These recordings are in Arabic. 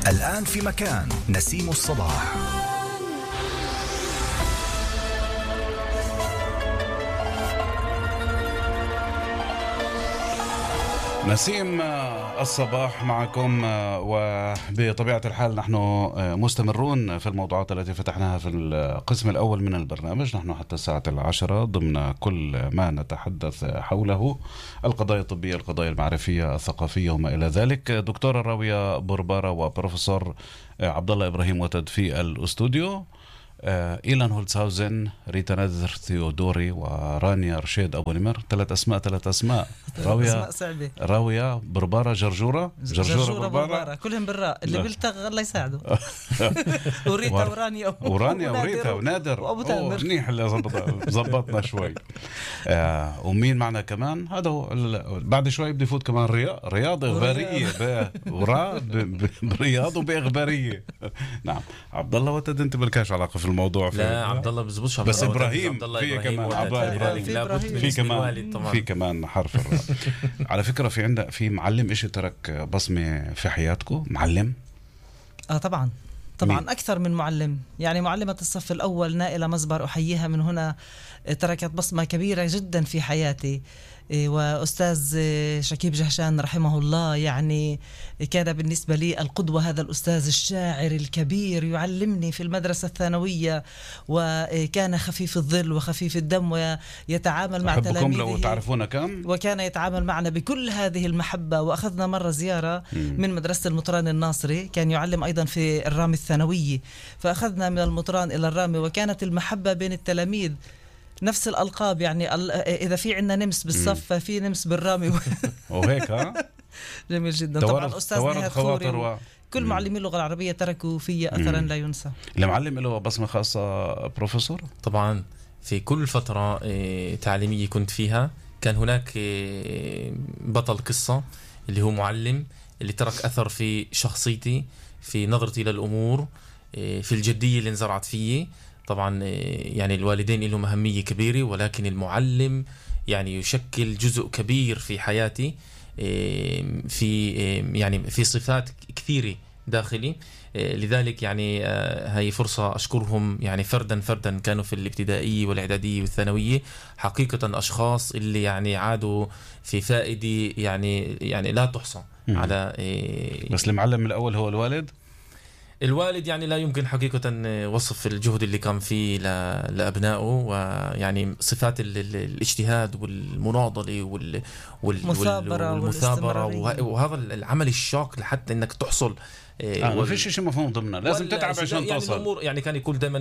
الآن في مكان نسيم الصباح. نسيم الصباح معكم، وبطبيعة الحال نحن مستمرون في الموضوعات التي فتحناها في القسم الأول من البرنامج. نحن حتى الساعة 10 ضمن كل ما نتحدث حوله: القضايا الطبية، القضايا المعرفية، الثقافية وما إلى ذلك. دكتورة راوية بربارة وبروفيسور عبد الله إبراهيم وتد في الأستوديو، إيلان هولتسهاوزن، ريتا نذر ثيودوري، ورانيا رشيد أبو نمر. ثلاث أسماء راوية بربارة، جرجورة بربارة، كلهم بالراء. اللي بيلتغ الله يساعده. وريتا ورانيا ونادر وأبو تامر. منيح اللي زبطنا شوي. ومين معنا كمان؟ هذا هو. بعد شوي بدي يفوت كمان رياض إخبارية برياض وبإخبارية. نعم. عبد الله وتد، أنت مالكاش علاقة في الموضوع. لا، عبد الله بزبطش، بس إبراهيم في كمان، في كمان حرف الراء. على فكرة في معلم إيش ترك بصمة في حياتكم؟ معلم؟ طبعا أكثر من معلم. يعني معلمة الصف الأول نائلة مزبر، أحييها من هنا، تركت بصمة كبيرة جدا في حياتي. وأستاذ شكيب جهشان رحمه الله، يعني كان بالنسبة لي القدوة. هذا الأستاذ الشاعر الكبير يعلمني في المدرسة الثانوية، وكان خفيف الظل وخفيف الدم، ويتعامل مع تلاميذه لو تعرفون كم، وكان يتعامل معنا بكل هذه المحبة. وأخذنا مرة زيارة من مدرسة المطران الناصري، كان يعلم أيضا في الرامي الثانوية، فأخذنا من المطران إلى الرامي، وكانت المحبة بين التلاميذ نفس الألقاب. يعني إذا في عنا نمس بالصف ففي نمس بالرامي. وهيك جميل جدا. طبعا أستاذ نهاد خوري، كل معلمي اللغة العربية تركوا في أثرا لا ينسى. المعلم له بصمة خاصة بروفيسور؟ طبعا في كل فترة تعليمية كنت فيها كان هناك بطل قصة اللي هو معلم اللي ترك أثر في شخصيتي، في نظرتي للأمور، في الجدية اللي انزرعت فيه. طبعا يعني الوالدين لهم أهمية كبيرة، ولكن المعلم يعني يشكل جزء كبير في حياتي، في صفات كثيرة داخلي. لذلك يعني هاي فرصة أشكرهم، يعني فردا كانوا في الابتدائية والإعدادية والثانوية حقيقة أشخاص اللي يعني عادوا في فائدة يعني لا تحصى على. بس المعلم الأول هو الوالد يعني لا يمكن حقيقة وصف الجهد اللي كان فيه لأبنائه، ويعني صفات الاجتهاد والمناضلة والمثابرة وهذا العمل الشاق لحتى انك تحصل. ما فيش شيء مفهوم ضمنه، لازم تتعب عشان توصل. يعني كان يقول دائما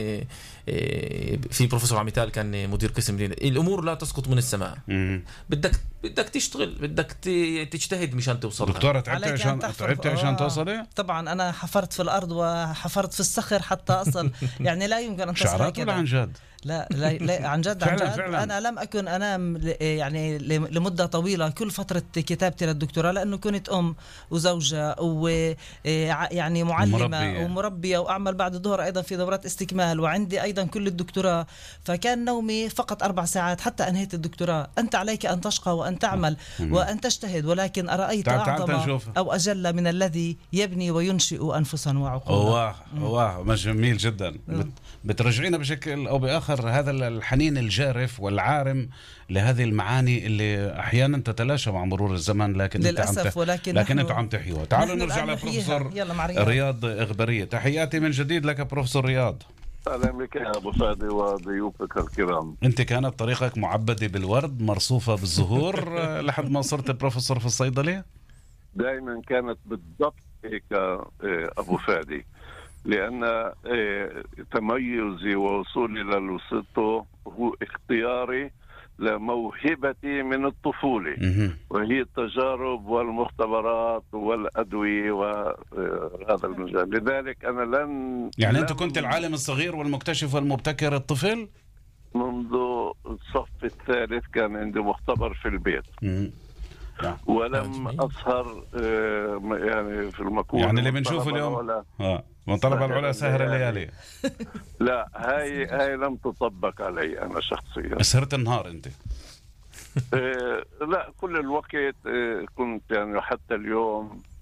في بروفيسور عميتال كان مدير قسم، الامور لا تسقط من السماء. بدك تشتغل، بدك تجتهد مشان توصل. دكتورة، تعبت عشان توصل. طبعا انا حفرت في الارض وحفرت في الصخر حتى اصل. يعني لا يمكن ان تصل شعرات ولا عن جد؟ لا عن جد. فعلا. أنا لم أكن أنام يعني لمدة طويلة كل فترة كتابتي للدكتوراه، لأنه كنت أم وزوجة ويعني معلمة ومربية، وأعمل بعد الظهر أيضا في دورات استكمال، وعندي أيضا كل الدكتوراه. فكان نومي فقط 4 ساعات حتى أنهيت الدكتوراه. أنت عليك أن تشقى وأن تعمل وأن تجتهد، ولكن أرأيت أعظم أو أجل من الذي يبني وينشئ أنفسا وعقولا. واه جميل جدا. بترجعينا بشكل أو بآخر هذا الحنين الجارف والعارم لهذه المعاني اللي أحيانا تتلاشى مع مرور الزمن، لكن للأسف. لكن أنتم عم تحيوها. تعالوا نرجع لبروفيسور رياض إخبارية. تحياتي من جديد لك بروفيسور رياض. أهلا بك يا أبو فادي وضيوفك الكرام. أنت كانت طريقك معبدة بالورد مرصوفة بالزهور لحد ما صرت بروفيسور في الصيدلية؟ دائما كانت بالضبط هيك أبو فادي، لأن تميزي ووصولي للوسطو هو اختياري لموهبتي من الطفولة، وهي التجارب والمختبرات والأدوية وهذا المجال. لذلك أنا يعني أنت كنت العالم الصغير والمكتشف والمبتكر الطفل؟ منذ الصف الثالث كان عندي مختبر في البيت. ولم أسهر يعني في المكون، يعني اللي بنشوفه اليوم من طلب العلا سهر الليالي. لا، هاي لم تطبق علي أنا شخصيا. سهرت النهار أنت؟ لا، كل الوقت كنت يعني حتى اليوم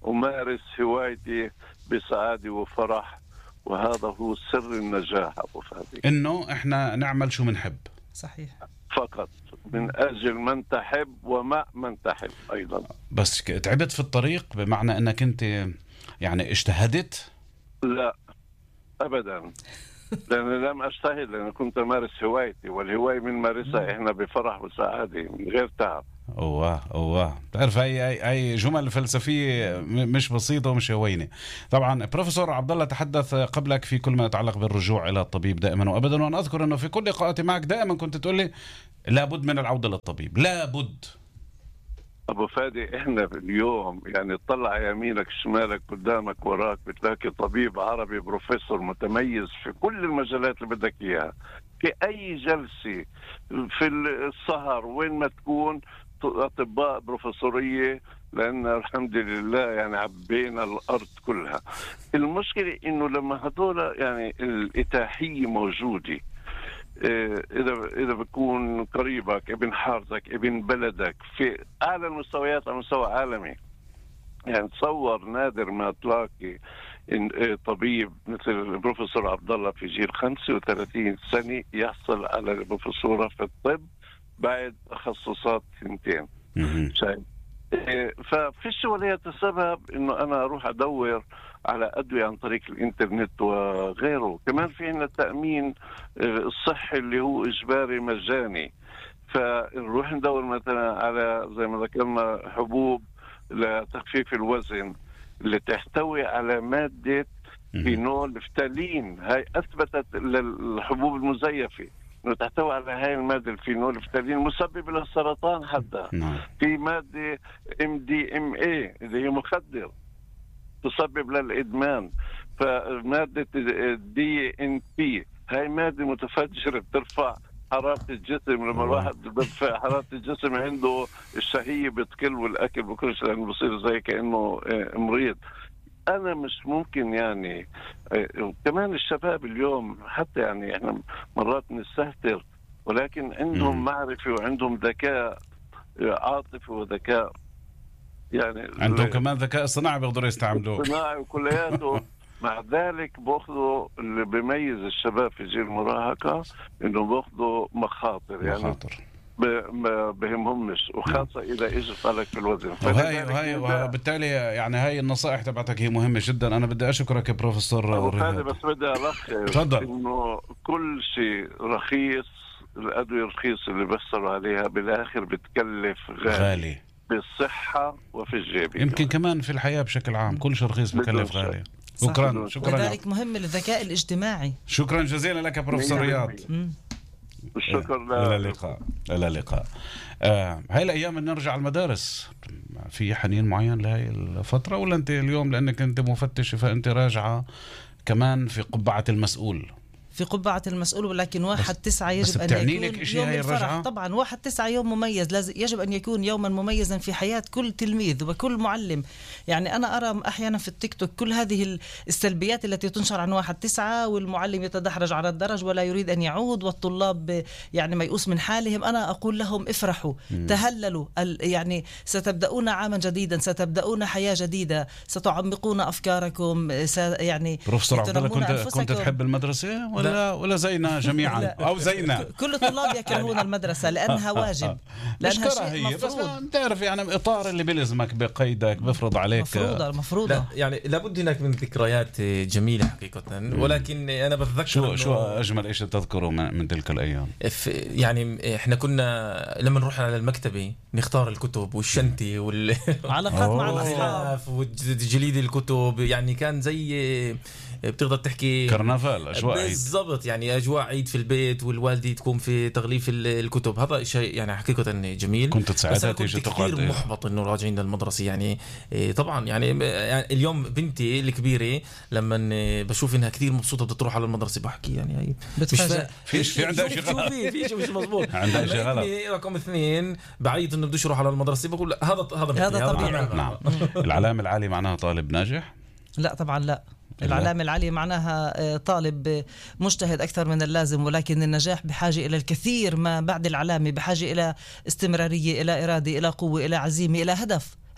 أمارس هوايتي بسعادة وفرح، وهذا هو سر النجاح أبو فادي، إنه إحنا نعمل شو منحب. صحيح. فقط من أجل من تحب ومع من تحب أيضا. بس تعبت في الطريق بمعنى أنك أنت يعني اجتهدت؟ لا أبدا، لأني لم أجتهد، لأن كنت أمارس هوايتي، والهواية من مارسها إحنا بفرح وسعادة من غير تعب. أوه تعرف هي جمل فلسفية مش بسيطة ومش هوينة. طبعا بروفيسور عبد الله تحدث قبلك في كل ما يتعلق بالرجوع إلى الطبيب دائما وأبدا، وأنا أذكر أنه في كل لقاءاتي معك دائما كنت تقول لي لابد من العودة للطبيب، لابد. أبو فادي إحنا اليوم يعني تطلع يمينك شمالك قدامك وراك بتلاقي طبيب عربي بروفيسور متميز في كل المجالات اللي بدك إياها، في أي جلسة في السهر وين ما تكون أطباء بروفيسورية، لأن الحمد لله يعني عبينا الأرض كلها. المشكلة إنه لما هدول يعني الإتاحية موجودة، إذا بكون قريبك ابن حارتك ابن بلدك في أعلى المستويات على مستوى عالمي، يعني تصور نادر ما تلاقي طبيب مثل البروفيسور عبد الله في جيل 35 سنة يحصل على البروفيسورة في الطب بعد تخصصات 2. ففيش ولية السبب انه انا اروح ادور على ادوية عن طريق الانترنت وغيره. كمان في عندنا التأمين الصحي اللي هو اجباري مجاني، فنروح ندور مثلا على زي ما ذكرنا حبوب لتخفيف الوزن اللي تحتوي على مادة فينولفتالين. هاي اثبتت للحبوب المزيفة انه تحتوي على هاي المادة الفينولفتالين مسبب للسرطان حتى. في مادة MDMA اللي هي مخدر تسبب للإدمان. فمادة DNP هاي مادة متفجرة بترفع حرارة الجسم. لما الواحد بيرفع حرارة الجسم عنده الشهية بتقل والأكل بكلش، لأنه بصير زي كأنه مريض. أنا مش ممكن يعني كمان الشباب اليوم حتى يعني إحنا مرات نستهتر، ولكن عندهم معرفة وعندهم ذكاء عاطفي وذكاء، يعني عندهم كمان ذكاء صناعي بيقدروا يستعملوه صناعي وكلياته. مع ذلك بأخذوا اللي بيميز الشباب في جيل المراهقة إنه بأخذوا مخاطر، يعني ما بهمهمش، وخاصة إذا إجت عليك في الوزن. وبالتالي يعني هاي النصائح تبعتك هي مهمة جدا. أنا بدي أشكرك بروفيسور هذا، بس بدي ألخص إنه كل شيء رخيص، الأدوية الرخيص اللي بيحصلوا عليها بالآخر بتكلف غالي بالصحة وفي الجيب. يمكن كمان في الحياة بشكل عام كل شيء رخيص بكلف غالي. شكرا لذلك مهم الذكاء الاجتماعي. شكرا جزيلا لك بروفيسور رياض. الشكر. إلى اللقاء. هاي الأيام نرجع المدارس، في حنين معين لهي الفترة ولا أنت اليوم لأنك أنت مفتش فأنت راجعة كمان في قبعة المسؤول؟ في قبعة المسؤول، ولكن 1/9 يجب أن يكون يوم الفرح. طبعا 1/9 يوم مميز، لازم يجب أن يكون يوما مميزا في حياة كل تلميذ وكل معلم. يعني أنا أرى أحيانا في التيك توك كل هذه السلبيات التي تنشر عن 1/9، والمعلم يتدحرج على الدرج ولا يريد أن يعود، والطلاب يعني ميؤوس من حالهم. أنا أقول لهم افرحوا، تهللوا، يعني ستبدأون عاما جديدا، ستبدأون حياة جديدة، ستعمقون أفكاركم. يعني بروفيسور عبد الله كنت تحب المدرسة ولا زينا جميعا أو زينا؟ كل الطلاب يكرهون المدرسة لأنها واجب، لأنها شيء مفروض. بس تعرف يعني الإطار اللي بلزمك بقيدك بفرض عليك مفروضة. لا يعني لابد هناك من ذكريات جميلة حقيقة. ولكن أنا بتذكر شو أجمل إيش تذكره من تلك الأيام؟ يعني إحنا كنا لما نروح على المكتبة نختار الكتب والشنطة علاقات مع الأصحاب وجليد الكتب. يعني كان زي بتقدر تحكي كرنفال، أجواء عيد بالضبط، يعني أجواء عيد في البيت، والوالدة تكون في تغليف الكتب. هذا شيء يعني حقيقة جميل. كنت ساعتها تيجي تقعد كثير محبط إنه راجعين للمدرسة. يعني طبعا يعني اليوم بنتي الكبيرة لما بشوف إنها كثير مبسوطة بتروح على المدرسة بحكي يعني هي بتفاجأ في عندها شيء غلط، في شيء مش مزبوط. عندها شيء غلط. رقم 2 بعيد إنه بدوش يروح على المدرسة، بقول هذا طبيعي. نعم. العلامة العالية معناها طالب ناجح؟ لا طبعا لا. العلامة العالية معناها طالب مجتهد أكثر من اللازم، ولكن النجاح بحاجة إلى الكثير ما بعد العلامة، بحاجة إلى استمرارية، إلى إرادة، إلى قوة، إلى عزيمة، إلى هدف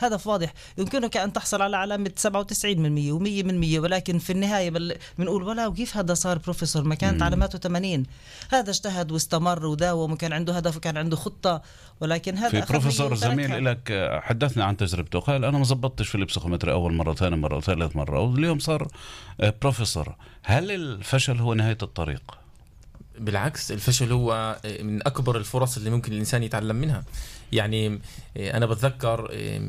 هدف واضح، يمكنك أن تحصل على علامة 97% و100%، ولكن في النهاية بنقول ولا وكيف هذا صار بروفيسور ما كانت علاماته 80. هذا اجتهد واستمر وداوم وكان عنده هدف وكان عنده خطة، ولكن هذا في بروفيسور زميل لك حدثنا عن تجربته، قال أنا ما زبطتش في البسيكومتري أول مرة، ثاني مرة، ثالث مرة، واليوم صار بروفيسور. هل الفشل هو نهاية الطريق؟ بالعكس، الفشل هو من أكبر الفرص اللي ممكن الإنسان يتعلم منها. يعني أنا بتذكر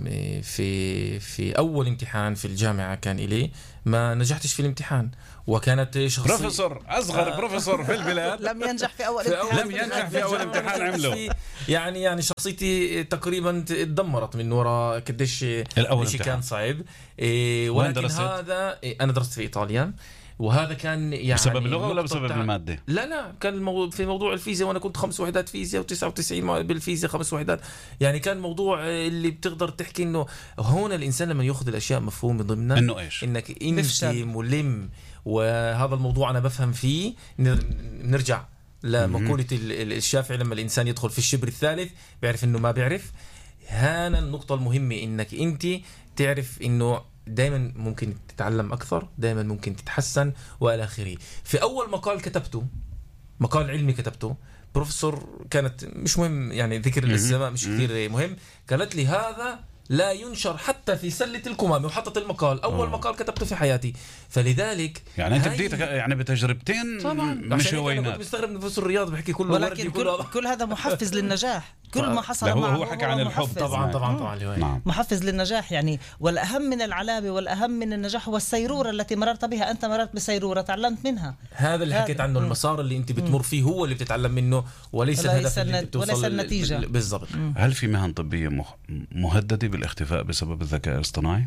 في أول امتحان في الجامعة كان إلي ما نجحتش في الامتحان، وكانت شخصية بروفيسور أصغر بروفيسور في البلاد لم ينجح في أول امتحان عمله. يعني شخصيتي تقريبا اتدمرت من وراء قديش كان صعب. ولكن هذا أنا درست في إيطاليا، وهذا كان يعني بسبب اللغة ولا بسبب المادة؟ لا كان في موضوع الفيزياء، وأنا كنت 5 وحدات فيزياء و99 بالفيزياء 5 وحدات. يعني كان موضوع اللي بتقدر تحكي إنه هون الإنسان لما يأخذ الأشياء مفهوم من ضمنها إنه إيش؟ إنك أنت ملم. وهذا الموضوع أنا بفهم فيه. نرجع لمقولة الشافعي لما الإنسان يدخل في الشبر الثالث بيعرف إنه ما بيعرف. هنا النقطة المهمة، إنك أنت تعرف إنه دائما ممكن تتعلم أكثر، دائما ممكن تتحسن وإلى آخره. في أول مقال كتبته، مقال علمي كتبته، بروفيسور كانت مش مهم يعني ذكر الأسماء مش كثير مهم، قالت لي هذا لا ينشر حتى في سلة الكمامة، وحطت المقال أول مقال كتبته في حياتي. فلذلك يعني أنت بديت يعني بتجربتين طبعا، مش هوينات. كنت مستغرب من بروفيسور الرياض بحكي كله، ولكن كل هذا محفز للنجاح. كل ما حصل هو حكى عن الحب. طبعا محفز للنجاح يعني. والأهم من العلامة والأهم من النجاح هو السيرورة التي مررت بها. أنت مررت بسيرورة تعلمت منها. هذا اللي حكيت عنه، المسار اللي أنت بتمر فيه هو اللي بتتعلم منه، وليس الهدف اللي بتوصل النتيجة بالضبط. هل في مهن طبية مهددة بالاختفاء بسبب الذكاء الاصطناعي؟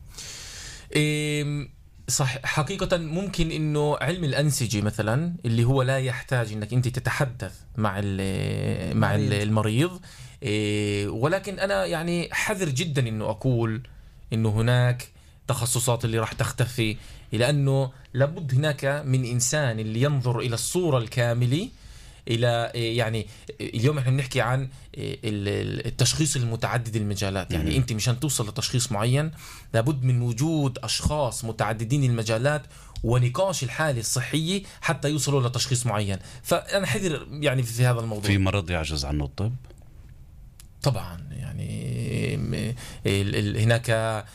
صح، حقيقة ممكن إنه علم الأنسجة مثلا اللي هو لا يحتاج إنك أنت تتحدث مع المريض. ولكن أنا يعني حذر جدا إنه أقول إنه هناك تخصصات اللي راح تختفي، لأنه لابد هناك من إنسان اللي ينظر إلى الصورة الكاملة. إلى يعني اليوم احنا بنحكي عن التشخيص المتعدد المجالات. يعني انت مشان توصل لتشخيص معين لابد من وجود اشخاص متعددين المجالات ونقاش الحالة الصحية حتى يوصلوا لتشخيص معين. فانا حذر يعني في هذا الموضوع. في مرض يعجز عنه الطب؟ طبعا يعني هناك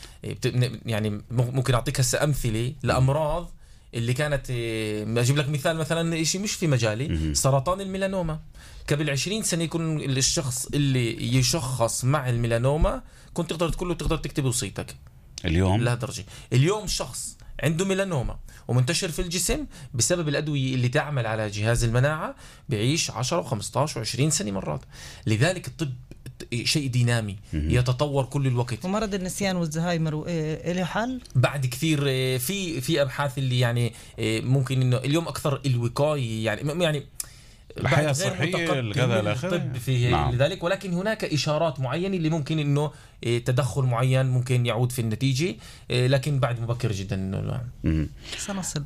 يعني ممكن اعطيك هسه امثله لامراض اللي كانت. أجيب لك مثال مثلا شيء مش في مجالي، سرطان الميلانوما. قبل 20 سنة يكون الشخص اللي يشخص مع الميلانوما كنت تقدر تكتب وصيتك. اليوم لا درجة. اليوم شخص عنده ميلانوما ومنتشر في الجسم بسبب الأدوية اللي تعمل على جهاز المناعة بيعيش 10 و15 و20 سنة مرات. لذلك الطب شيء دينامي يتطور كل الوقت. ومرض النسيان والزهايمر له حل بعد كثير. في أبحاث اللي يعني ممكن إنه اليوم أكثر الوقاية يعني الحياة الصحية الطب فيه. نعم. لذلك ولكن هناك إشارات معينة اللي ممكن إنه تدخل معين ممكن يعود في النتيجة، لكن بعد مبكر جدا إنه سنصل.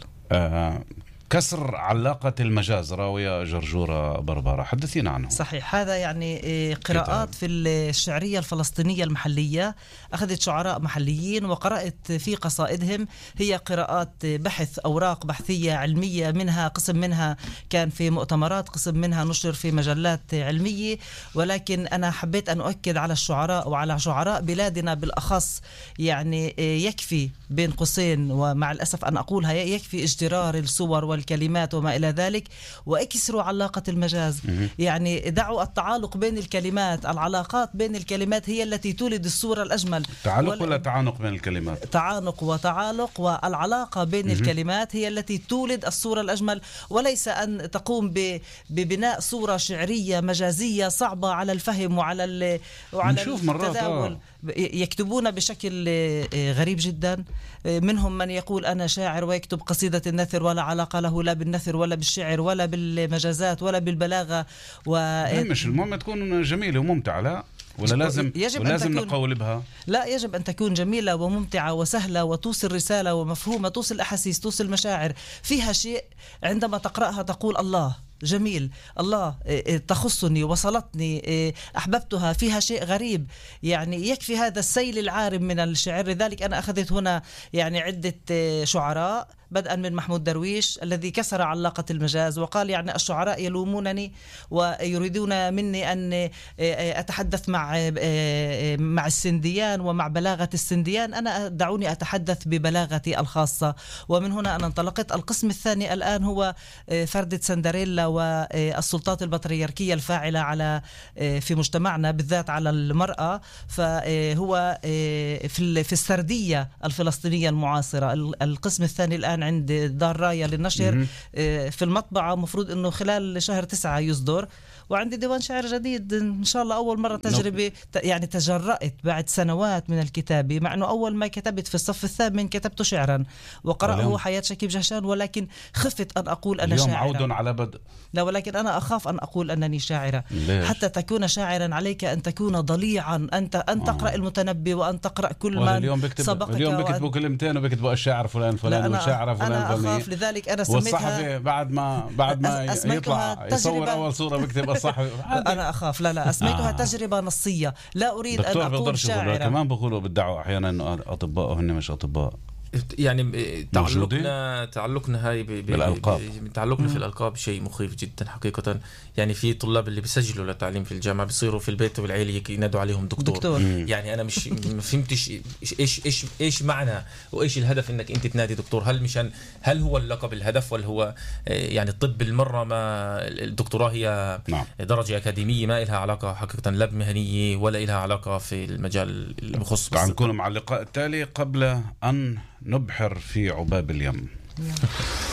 كسر علاقة المجاز راوية جرجورة بربرة، حدثينا عنه. صحيح، هذا يعني قراءات في الشعرية الفلسطينية المحلية. أخذت شعراء محليين وقرأت في قصائدهم. هي قراءات بحث، أوراق بحثية علمية، منها قسم منها كان في مؤتمرات، قسم منها نشر في مجلات علمية. ولكن أنا حبيت أن أؤكد على الشعراء وعلى شعراء بلادنا بالأخص. يعني يكفي بين قوسين، ومع الأسف أن أقولها، يكفي اجترار الصور والكلمات وما إلى ذلك، واكسروا علاقة المجاز. يعني دعوا التعالق بين الكلمات. العلاقات بين الكلمات هي التي تولد الصورة الأجمل. تعالق ولا تعانق بين الكلمات؟ تعانق وتعالق، والعلاقة بين الكلمات هي التي تولد الصورة الأجمل، وليس أن تقوم ببناء صورة شعرية مجازية صعبة على الفهم وعلى التداول. يكتبون بشكل غريب جدا. منهم من يقول أنا شاعر ويكتب قصيدة النثر ولا علاقة له لا بالنثر ولا بالشعر ولا بالمجازات ولا بالبلاغة. مش المهم تكون جميلة وممتعة، لا ولا لازم نقولبها؟ لا، يجب أن تكون جميلة وممتعة وسهلة وتوصل رسالة ومفهومة، توصل أحاسيس، توصل مشاعر، فيها شيء عندما تقرأها تقول الله، جميل، الله تخصني وصلتني أحببتها، فيها شيء غريب، يعني يكفي هذا السيل العارم من الشعر. لذلك أنا أخذت هنا يعني عدة شعراء بدءا من محمود درويش الذي كسر علاقة المجاز وقال يعني الشعراء يلومونني ويريدون مني أن أتحدث مع السنديان ومع بلاغة السنديان، أنا دعوني أتحدث ببلاغتي الخاصة. ومن هنا أنا انطلقت. القسم الثاني الآن هو فردة سندريلا والسلطات البطريركية الفاعلة على في مجتمعنا بالذات على المرأة. فهو في السردية الفلسطينية المعاصرة. القسم الثاني الآن عند دار راية للنشر في المطبعة، مفروض أنه خلال شهر 9 يصدر. وعندي ديوان شعر جديد إن شاء الله، أول مرة تجربة يعني تجرأت بعد سنوات من الكتابة، مع أنه أول ما كتبت في الصف الثامن كتبت شعرا وقرأه حياة شكيب جهشان، ولكن خفت أن أقول أنا اليوم شاعرة. عود على بدء. لا، ولكن أنا أخاف أن أقول أنني شاعرة. ليش؟ حتى تكون شاعرا عليك أن تكون ضليعا، أن تقرأ المتنبي وأن تقرأ كل ما سبقك. اليوم بكتبوا كلمتين وبكتبوا الشاعر فلان والشاعر فلان. أنا أخاف، لذلك أنا سميتها. والصحفي بعد ما يطلع يصور أول صورة بكتب الصحفي. أنا أخاف. لا أسميتها تجربة نصية، لا أريد أن أكون شاعرة. كمان بقولوا بدعوا أحيانا أنه أطباء وهن مش أطباء. يعني تعلقنا هاي بالألقاب، تعلقنا في الألقاب شيء مخيف جدا حقيقة. يعني في طلاب اللي بيسجلوا للتعليم في الجامعة بيصيروا في البيت والعيلة ينادوا عليهم دكتور. يعني أنا مش فهمتش إيش معنى وإيش الهدف إنك أنت تنادي دكتور. هل هو اللقب الهدف، ولا هو يعني الطب بالمرة؟ ما الدكتوراه هي درجة أكاديمية ما إلها علاقة حقيقة لا بمهنية ولا إلها علاقة في المجال المخصص. طبعا نكون مع اللقاء التالي قبل أن نبحر في عباب اليم.